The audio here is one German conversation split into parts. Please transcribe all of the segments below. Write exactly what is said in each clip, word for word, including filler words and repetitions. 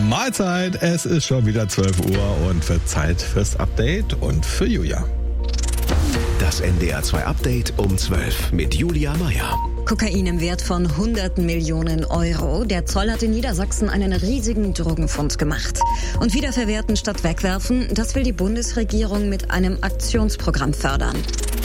Mahlzeit, es ist schon wieder zwölf Uhr und wird Zeit fürs Update und für Julia. Das N D R zwei Update um zwölf mit Julia Meyer. Kokain im Wert von hunderten Millionen Euro. Der Zoll hat in Niedersachsen einen riesigen Drogenfund gemacht. Und wiederverwerten statt wegwerfen, das will die Bundesregierung mit einem Aktionsprogramm fördern.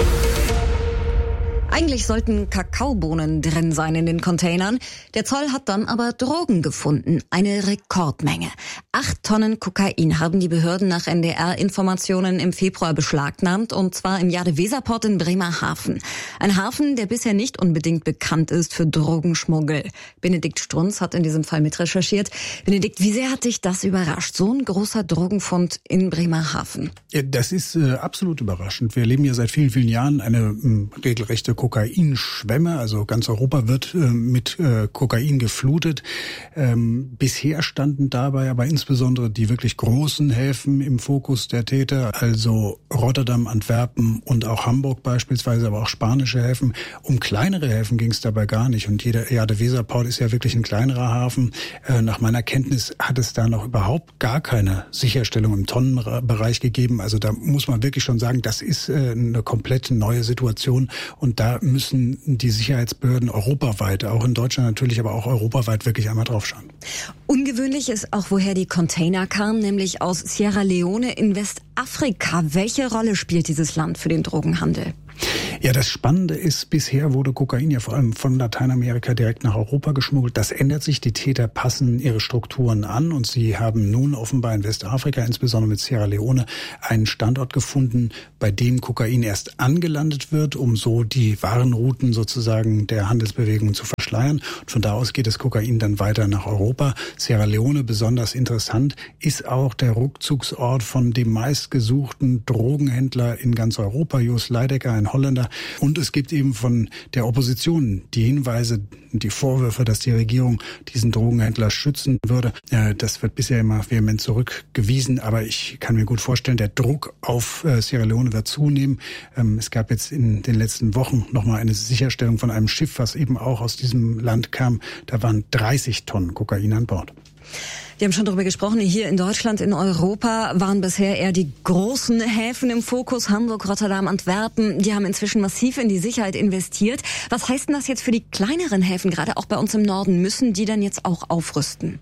Eigentlich sollten Kakaobohnen drin sein in den Containern. Der Zoll hat dann aber Drogen gefunden. Eine Rekordmenge. Acht Tonnen Kokain haben die Behörden nach N D R-Informationen im Februar beschlagnahmt. Und zwar im Jade-Weser-Port in Bremerhaven. Ein Hafen, der bisher nicht unbedingt bekannt ist für Drogenschmuggel. Benedikt Strunz hat in diesem Fall mitrecherchiert. Benedikt, wie sehr hat dich das überrascht? So ein großer Drogenfund in Bremerhaven. Ja, das ist äh, absolut überraschend. Wir erleben ja seit vielen, vielen Jahren eine m, regelrechte Kokainschwemme, also ganz Europa wird äh, mit äh, Kokain geflutet. Ähm, bisher standen dabei aber insbesondere die wirklich großen Häfen im Fokus der Täter, also Rotterdam, Antwerpen und auch Hamburg beispielsweise, aber auch spanische Häfen. Um kleinere Häfen ging es dabei gar nicht. Und jeder Jade-Weser-Port ist ja wirklich ein kleinerer Hafen. Äh, nach meiner Kenntnis hat es da noch überhaupt gar keine Sicherstellung im Tonnenbereich gegeben. Also da muss man wirklich schon sagen, das ist äh, eine komplett neue Situation. Und da müssen die Sicherheitsbehörden europaweit, auch in Deutschland natürlich, aber auch europaweit wirklich einmal drauf schauen. Ungewöhnlich ist auch, woher die Container kamen, nämlich aus Sierra Leone in Westafrika. Welche Rolle spielt dieses Land für den Drogenhandel? Ja, das Spannende ist, bisher wurde Kokain ja vor allem von Lateinamerika direkt nach Europa geschmuggelt. Das ändert sich. Die Täter passen ihre Strukturen an und sie haben nun offenbar in Westafrika, insbesondere mit Sierra Leone, einen Standort gefunden, bei dem Kokain erst angelandet wird, um so die Warenrouten sozusagen der Handelsbewegung zu verschleiern. Und von da aus geht das Kokain dann weiter nach Europa. Sierra Leone, besonders interessant, ist auch der Rückzugsort von dem meistgesuchten Drogenhändler in ganz Europa, Jos Leidecker, ein Holländer. Und es gibt eben von der Opposition die Hinweise, die Vorwürfe, dass die Regierung diesen Drogenhändler schützen würde. Das wird bisher immer vehement zurückgewiesen. Aber ich kann mir gut vorstellen, der Druck auf Sierra Leone wird zunehmen. Es gab jetzt in den letzten Wochen nochmal eine Sicherstellung von einem Schiff, was eben auch aus diesem Land kam. Da waren dreißig Tonnen Kokain an Bord. Wir haben schon darüber gesprochen, hier in Deutschland, in Europa waren bisher eher die großen Häfen im Fokus, Hamburg, Rotterdam, Antwerpen. Die haben inzwischen massiv in die Sicherheit investiert. Was heißt denn das jetzt für die kleineren Häfen, gerade auch bei uns im Norden? Müssen die dann jetzt auch aufrüsten?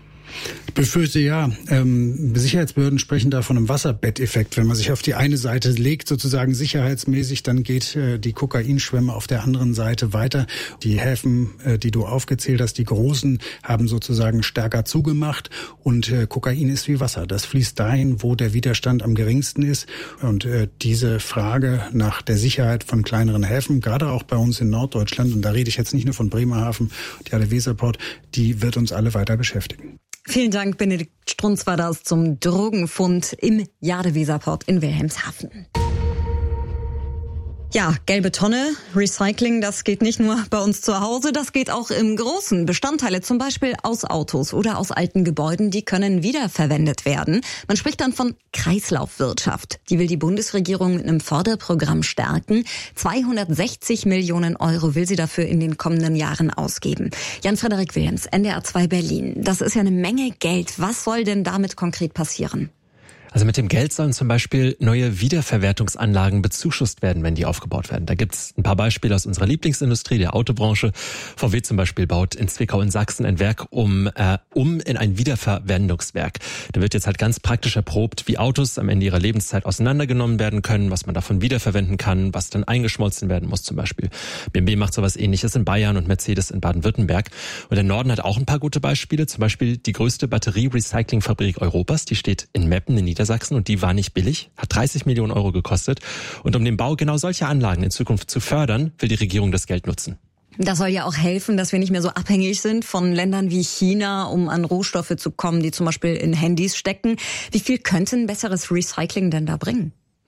Ich befürchte ja. Ähm, Sicherheitsbehörden sprechen da von einem Wasserbetteffekt. Wenn man sich auf die eine Seite legt, sozusagen sicherheitsmäßig, dann geht äh, die Kokainschwemme auf der anderen Seite weiter. Die Häfen, äh, die du aufgezählt hast, die großen, haben sozusagen stärker zugemacht. Und äh, Kokain ist wie Wasser. Das fließt dahin, wo der Widerstand am geringsten ist. Und äh, diese Frage nach der Sicherheit von kleineren Häfen, gerade auch bei uns in Norddeutschland, und da rede ich jetzt nicht nur von Bremerhaven, die Jade-Weser-Port, die wird uns alle weiter beschäftigen. Vielen Dank, Benedikt Strunz war das zum Drogenfund im Jade-Weser-Port in Wilhelmshaven. Ja, gelbe Tonne, Recycling, das geht nicht nur bei uns zu Hause, das geht auch im Großen. Bestandteile zum Beispiel aus Autos oder aus alten Gebäuden, die können wiederverwendet werden. Man spricht dann von Kreislaufwirtschaft. Die will die Bundesregierung mit einem Förderprogramm stärken. zweihundertsechzig Millionen Euro will sie dafür in den kommenden Jahren ausgeben. Jan-Frederik Wilhelms, N D R zwei Berlin. Das ist ja eine Menge Geld. Was soll denn damit konkret passieren? Also mit dem Geld sollen zum Beispiel neue Wiederverwertungsanlagen bezuschusst werden, wenn die aufgebaut werden. Da gibt's ein paar Beispiele aus unserer Lieblingsindustrie, der Autobranche. V W zum Beispiel baut in Zwickau in Sachsen ein Werk um, äh, um in ein Wiederverwendungswerk. Da wird jetzt halt ganz praktisch erprobt, wie Autos am Ende ihrer Lebenszeit auseinandergenommen werden können, was man davon wiederverwenden kann, was dann eingeschmolzen werden muss zum Beispiel. B M W macht sowas Ähnliches in Bayern und Mercedes in Baden-Württemberg. Und der Norden hat auch ein paar gute Beispiele, zum Beispiel die größte Batterie-Recycling-Fabrik Europas, die steht in Meppen in Niedersachsen. Sachsen und die war nicht billig, hat dreißig Millionen Euro gekostet. Und um den Bau genau solcher Anlagen in Zukunft zu fördern, will die Regierung das Geld nutzen. Das soll ja auch helfen, dass wir nicht mehr so abhängig sind von Ländern wie China, um an Rohstoffe zu kommen, die zum Beispiel in Handys stecken. Wie viel könnte ein besseres Recycling denn da bringen?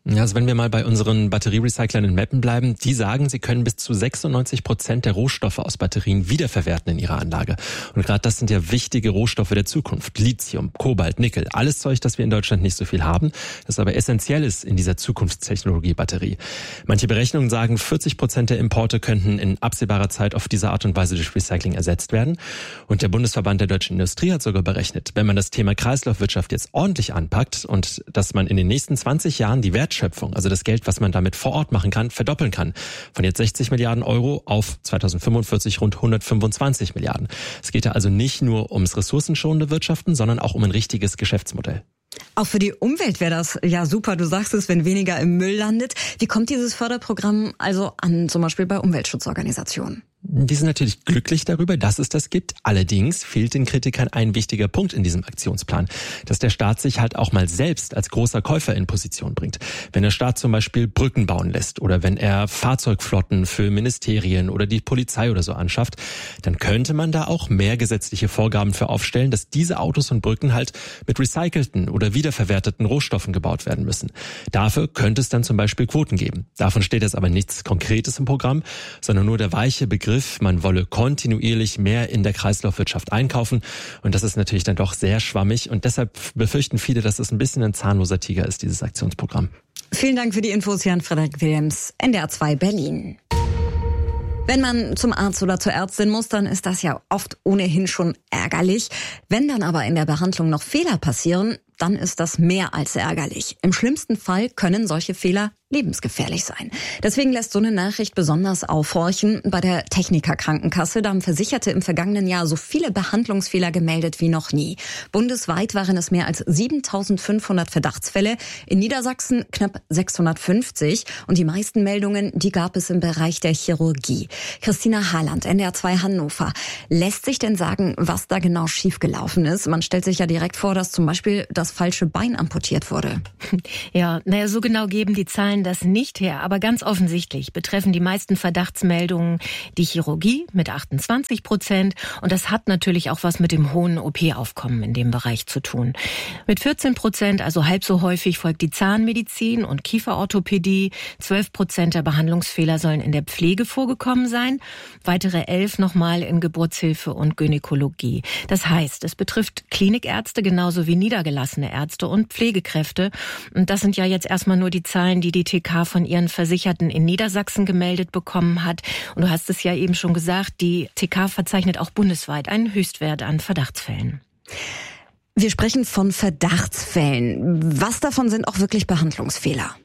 Ja, also wenn wir mal bei unseren Batterierecyclern in Meppen bleiben, die sagen, sie können bis zu sechsundneunzig Prozent der Rohstoffe aus Batterien wiederverwerten in ihrer Anlage. Und gerade das sind ja wichtige Rohstoffe der Zukunft. Lithium, Kobalt, Nickel, alles Zeug, das wir in Deutschland nicht so viel haben, das aber essentiell ist in dieser Zukunftstechnologie Batterie. Manche Berechnungen sagen, vierzig Prozent der Importe könnten in absehbarer Zeit auf diese Art und Weise durch Recycling ersetzt werden. Und der Bundesverband der deutschen Industrie hat sogar berechnet, wenn man das Thema Kreislaufwirtschaft jetzt ordentlich anpackt und dass man in den nächsten zwanzig Jahren die Wert Wertschöpfung, also das Geld, was man damit vor Ort machen kann, verdoppeln kann. Von jetzt sechzig Milliarden Euro auf zweitausendfünfundvierzig rund hundertfünfundzwanzig Milliarden. Es geht da also nicht nur ums ressourcenschonende Wirtschaften, sondern auch um ein richtiges Geschäftsmodell. Auch für die Umwelt wäre das ja super, du sagst es, wenn weniger im Müll landet. Wie kommt dieses Förderprogramm also an, zum Beispiel bei Umweltschutzorganisationen? Die sind natürlich glücklich darüber, dass es das gibt. Allerdings fehlt den Kritikern ein wichtiger Punkt in diesem Aktionsplan, dass der Staat sich halt auch mal selbst als großer Käufer in Position bringt. Wenn der Staat zum Beispiel Brücken bauen lässt oder wenn er Fahrzeugflotten für Ministerien oder die Polizei oder so anschafft, dann könnte man da auch mehr gesetzliche Vorgaben für aufstellen, dass diese Autos und Brücken halt mit recycelten oder wiederverwerteten Rohstoffen gebaut werden müssen. Dafür könnte es dann zum Beispiel Quoten geben. Davon steht jetzt aber nichts Konkretes im Programm, sondern nur der weiche Begriff, man wolle kontinuierlich mehr in der Kreislaufwirtschaft einkaufen. Und das ist natürlich dann doch sehr schwammig. Und deshalb befürchten viele, dass es ein bisschen ein zahnloser Tiger ist, dieses Aktionsprogramm. Vielen Dank für die Infos, Jan-Frederik Wilhelms, N D R zwei Berlin. Wenn man zum Arzt oder zur Ärztin muss, dann ist das ja oft ohnehin schon ärgerlich. Wenn dann aber in der Behandlung noch Fehler passieren, dann ist das mehr als ärgerlich. Im schlimmsten Fall können solche Fehler lebensgefährlich sein. Deswegen lässt so eine Nachricht besonders aufhorchen. Bei der Techniker Krankenkasse, da haben Versicherte im vergangenen Jahr so viele Behandlungsfehler gemeldet wie noch nie. Bundesweit waren es mehr als siebentausendfünfhundert Verdachtsfälle, in Niedersachsen knapp sechshundertfünfzig. Und die meisten Meldungen, die gab es im Bereich der Chirurgie. Christina Harland, N D R zwei Hannover. Lässt sich denn sagen, was da genau schiefgelaufen ist? Man stellt sich ja direkt vor, dass zum Beispiel das falsche Bein amputiert wurde. Ja, naja, so genau geben die Zahlen das nicht her, aber ganz offensichtlich betreffen die meisten Verdachtsmeldungen die Chirurgie mit achtundzwanzig Prozent und das hat natürlich auch was mit dem hohen O P-Aufkommen in dem Bereich zu tun. Mit vierzehn Prozent, also halb so häufig, folgt die Zahnmedizin und Kieferorthopädie. zwölf Prozent der Behandlungsfehler sollen in der Pflege vorgekommen sein, weitere elf nochmal in Geburtshilfe und Gynäkologie. Das heißt, es betrifft Klinikärzte genauso wie niedergelassene Ärzte und Pflegekräfte. Und das sind ja jetzt erstmal nur die Zahlen, die die T K von ihren Versicherten in Niedersachsen gemeldet bekommen hat. Und du hast es ja eben schon gesagt, die T K verzeichnet auch bundesweit einen Höchstwert an Verdachtsfällen. Wir sprechen von Verdachtsfällen. Was davon sind auch wirklich Behandlungsfehler?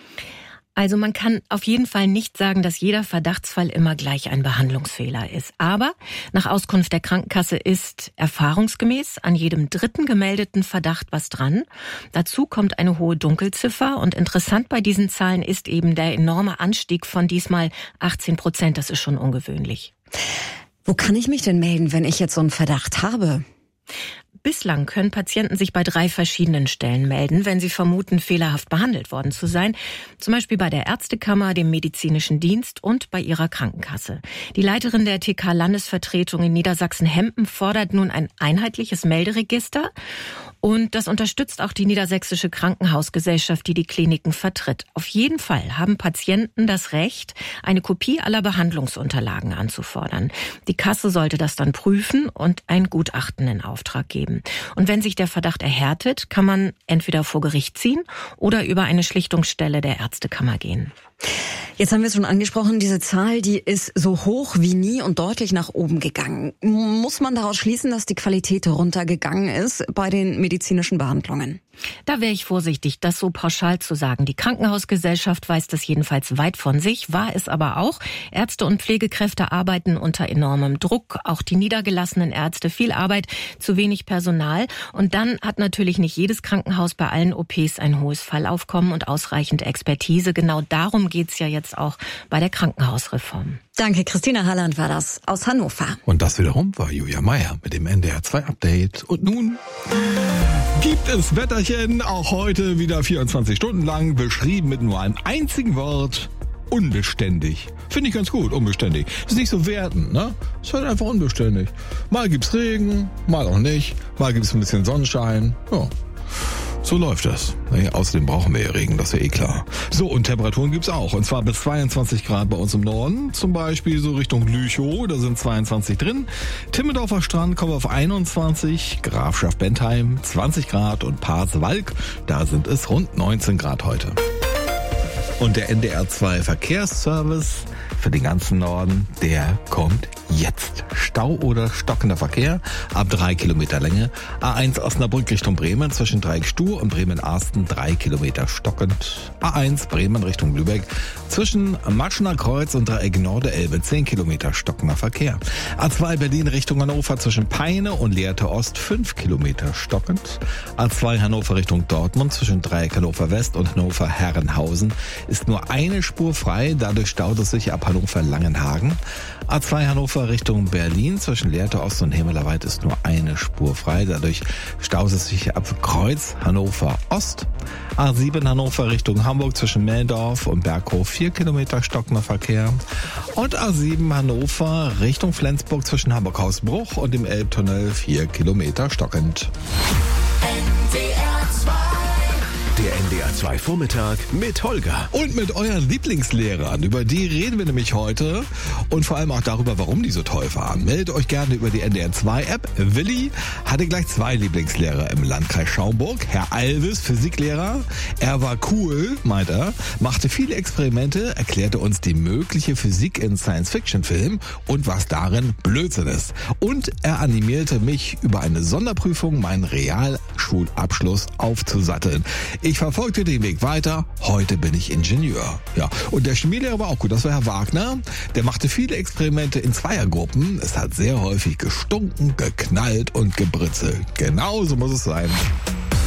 Also man kann auf jeden Fall nicht sagen, dass jeder Verdachtsfall immer gleich ein Behandlungsfehler ist. Aber nach Auskunft der Krankenkasse ist erfahrungsgemäß an jedem dritten gemeldeten Verdacht was dran. Dazu kommt eine hohe Dunkelziffer. Und interessant bei diesen Zahlen ist eben der enorme Anstieg von diesmal achtzehn Prozent. Das ist schon ungewöhnlich. Wo kann ich mich denn melden, wenn ich jetzt so einen Verdacht habe? Bislang können Patienten sich bei drei verschiedenen Stellen melden, wenn sie vermuten, fehlerhaft behandelt worden zu sein. Zum Beispiel bei der Ärztekammer, dem medizinischen Dienst und bei ihrer Krankenkasse. Die Leiterin der T K-Landesvertretung in Niedersachsen-Hempen fordert nun ein einheitliches Melderegister. Und das unterstützt auch die Niedersächsische Krankenhausgesellschaft, die die Kliniken vertritt. Auf jeden Fall haben Patienten das Recht, eine Kopie aller Behandlungsunterlagen anzufordern. Die Kasse sollte das dann prüfen und ein Gutachten in Auftrag geben. Und wenn sich der Verdacht erhärtet, kann man entweder vor Gericht ziehen oder über eine Schlichtungsstelle der Ärztekammer gehen. Jetzt haben wir es schon angesprochen, diese Zahl, die ist so hoch wie nie und deutlich nach oben gegangen. Muss man daraus schließen, dass die Qualität runtergegangen ist bei den medizinischen Behandlungen? Da wäre ich vorsichtig, das so pauschal zu sagen. Die Krankenhausgesellschaft weist das jedenfalls weit von sich, war es aber auch. Ärzte und Pflegekräfte arbeiten unter enormem Druck, auch die niedergelassenen Ärzte, viel Arbeit, zu wenig Personal. Und dann hat natürlich nicht jedes Krankenhaus bei allen O Ps ein hohes Fallaufkommen und ausreichend Expertise. Genau darum geht's ja jetzt auch bei der Krankenhausreform. Danke, Christina Halland war das aus Hannover. Und das wiederum war Julia Meyer mit dem N D R zwei Update. Und nun gibt es Wetterchen, auch heute wieder vierundzwanzig Stunden lang, beschrieben mit nur einem einzigen Wort: unbeständig. Finde ich ganz gut, unbeständig. Ist nicht so wertend, ne? Ist halt einfach unbeständig. Mal gibt's Regen, mal auch nicht. Mal gibt's ein bisschen Sonnenschein. Ja. So läuft das. Nee, außerdem brauchen wir ja Regen, das ist ja eh klar. So, und Temperaturen gibt's auch. Und zwar bis zweiundzwanzig Grad bei uns im Norden. Zum Beispiel so Richtung Lüchow, da sind zweiundzwanzig drin. Timmendorfer Strand kommen auf einundzwanzig. Grafschaft Bentheim zwanzig Grad. Und Pasewalk, da sind es rund neunzehn Grad heute. Und der N D R zwei Verkehrsservice für den ganzen Norden, der kommt jetzt. Stau oder stockender Verkehr ab drei Kilometer Länge. A eins Osnabrück Richtung Bremen zwischen Dreieck-Stuhr und Bremen-Arsten drei Kilometer stockend. A eins Bremen Richtung Lübeck zwischen Matschener Kreuz und Dreieck Norde-Elbe zehn Kilometer stockender Verkehr. A zwei Berlin Richtung Hannover zwischen Peine und Lehrte Ost fünf Kilometer stockend. A zwei Hannover Richtung Dortmund zwischen Dreieck Hannover West und Hannover Herrenhausen ist nur eine Spur frei, dadurch staut es sich ab Hannover Langenhagen. A zwei Hannover Richtung Berlin zwischen Lehrte Ost und Himmelerweit ist nur eine Spur frei, dadurch staut es sich ab Kreuz Hannover Ost. A sieben Hannover Richtung Hamburg zwischen Meldorf und Berghof vier Kilometer stockender Verkehr. Und A sieben Hannover Richtung Flensburg zwischen Hamburg-Hausbruch und dem Elbtunnel vier Kilometer stockend. Der N D R zwei Vormittag mit Holger. Und mit euren Lieblingslehrern. Über die reden wir nämlich heute. Und vor allem auch darüber, warum die so toll waren. Meldet euch gerne über die N D R zwei App. Willi hatte gleich zwei Lieblingslehrer im Landkreis Schaumburg. Herr Alvis, Physiklehrer. Er war cool, meint er. Machte viele Experimente, erklärte uns die mögliche Physik in Science-Fiction-Filmen und was darin Blödsinn ist. Und er animierte mich, über eine Sonderprüfung meinen Realschulabschluss aufzusatteln. Ich verfolgte den Weg weiter. Heute bin ich Ingenieur. Ja, und der Chemielehrer war auch gut. Das war Herr Wagner. Der machte viele Experimente in Zweiergruppen. Es hat sehr häufig gestunken, geknallt und gebritzelt. Genau so muss es sein.